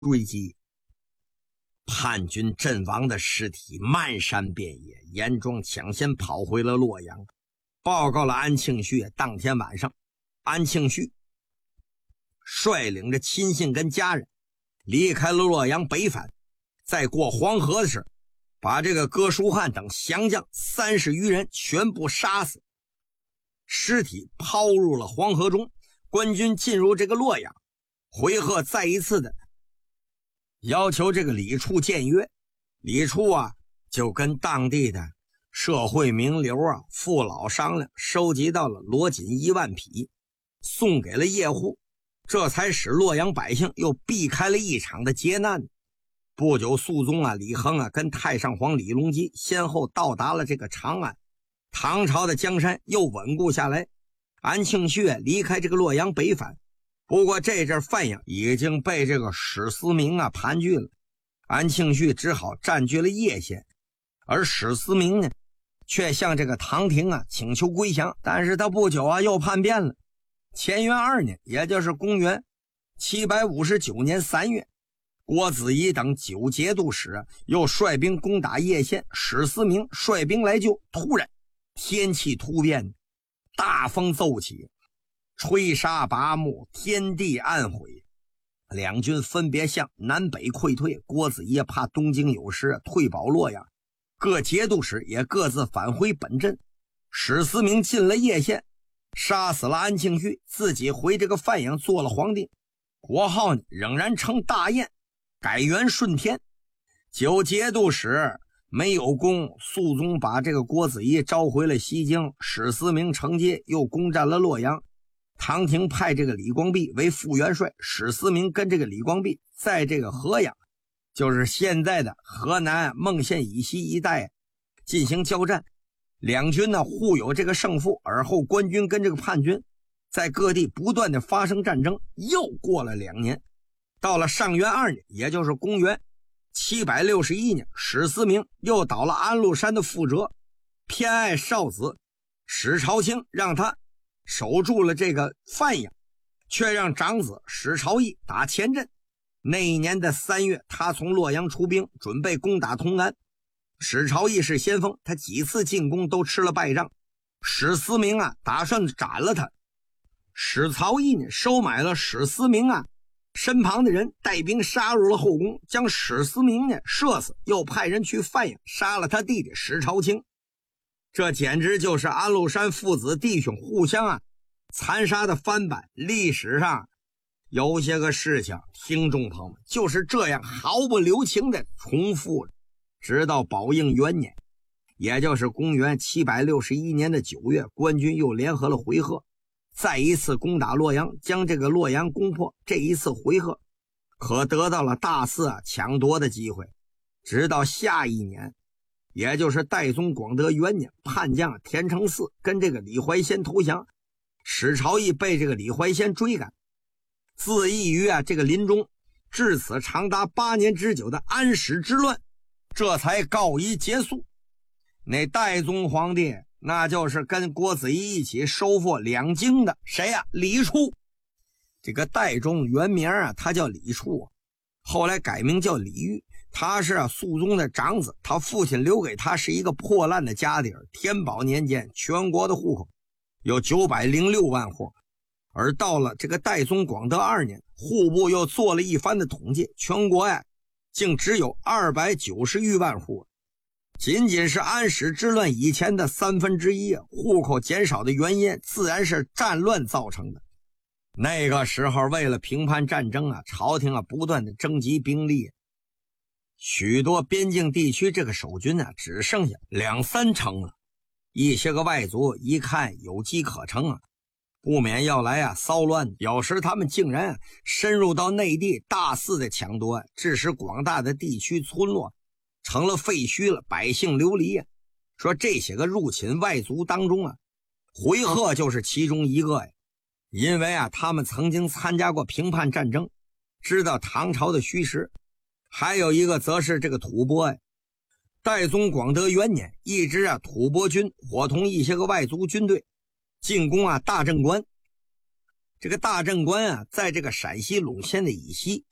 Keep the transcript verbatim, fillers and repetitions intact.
追击。叛军阵亡的尸体漫山遍野，严庄抢先跑回了洛阳，报告了安庆绪。当天晚上，安庆绪率领着亲信跟家人离开了洛阳北返，在过黄河的时候，把这个哥舒翰等降将三十余人全部杀死，尸体抛入了黄河中。官军进入这个洛阳，回纥再一次的要求这个李处建约。李处啊就跟当地的社会名流啊父老商量，收集到了罗锦一万匹，送给了叶护，这才使洛阳百姓又避开了一场的劫难。不久，肃宗啊李亨啊跟太上皇李隆基先后到达了这个长安，唐朝的江山又稳固下来。安庆绪离开这个洛阳北返，不过这阵范阳已经被这个史思明啊盘踞了，安庆绪只好占据了叶县，而史思明呢却向这个唐廷啊请求归降，但是他不久啊又叛变了。乾元二年，也就是公元七百五十九年三月，郭子仪等九节度使、啊、又率兵攻打叶县，史思明率兵来救，突然天气突变，大风奏起，吹沙拔木，天地暗毁，两军分别向南北溃退。郭子仪怕东京有事，退保洛阳，各节度使也各自返回本镇。史思明进了叶县，杀死了安庆绪，自己回这个范阳做了皇帝，国号呢仍然称大燕，改元顺天。九节度使没有功，肃宗把这个郭子仪召回了西京，史思明承接，又攻占了洛阳。唐廷派这个李光弼为副元帅，史思明跟这个李光弼在这个河阳，就是现在的河南孟县以西一带进行交战，两军呢互有这个胜负。而后官军跟这个叛军在各地不断的发生战争。又过了两年，到了上元二年，也就是公元七百六十一年，史思明又倒了安禄山的覆辙，偏爱少子史朝卿，让他守住了这个范阳，却让长子史朝义打前阵。那一年的三月，他从洛阳出兵，准备攻打同安。史朝义是先锋，他几次进攻都吃了败仗，史思明啊打算斩了他。史朝义呢收买了史思明啊身旁的人，带兵杀入了后宫，将史思明呢射死，又派人去范阳杀了他弟弟史朝卿。这简直就是安禄山父子弟兄互相啊残杀的翻版。历史上有些个事情，听众朋友们就是这样毫不留情的重复了，直到宝应元年，也就是公元七百六十一年的九月，官军又联合了回纥，再一次攻打洛阳，将这个洛阳攻破。这一次回纥可得到了大肆啊抢夺的机会。直到下一年，也就是代宗广德元年，叛将田承嗣跟这个李怀仙投降，史朝义被这个李怀仙追赶，自缢于啊这个临终，至此长达八年之久的安史之乱这才告一结束。那代宗皇帝那就是跟郭子仪一起收复两京的谁呀、啊？李处。这个代宗原名啊他叫李处，后来改名叫李煜。他是啊肃宗的长子，他父亲留给他是一个破烂的家底儿。天宝年间全国的户口有九百零六万户，而到了这个代宗广德二年，户部又做了一番的统计，全国呀竟只有二百九十余万户，仅仅是安史之乱以前的三分之一。户口减少的原因自然是战乱造成的。那个时候为了平叛战争啊，朝廷啊不断的征集兵力，许多边境地区这个守军啊只剩下两三成了。一些个外族一看有机可乘啊，不免要来啊骚乱，有时他们竟然、啊、深入到内地，大肆的抢夺，致使广大的地区村落成了废墟了，百姓流离啊。说这些个入侵外族当中啊，回纥就是其中一个呀。因为啊他们曾经参加过平叛战争，知道唐朝的虚实。还有一个则是这个吐蕃呀。代宗广德元年，一支啊吐蕃军伙同一些个外族军队进攻啊大镇关。这个大镇关啊在这个陕西陇县的以西，